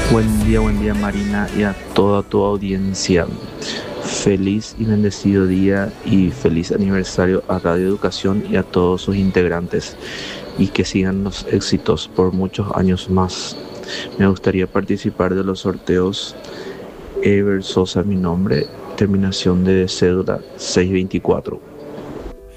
Buen día Marina y a toda tu audiencia. Feliz y bendecido día y feliz aniversario a Radio Educación y a todos sus integrantes y que sigan los éxitos por muchos años más. Me gustaría participar de los sorteos. Ever Sosa, mi nombre, terminación de cédula 624.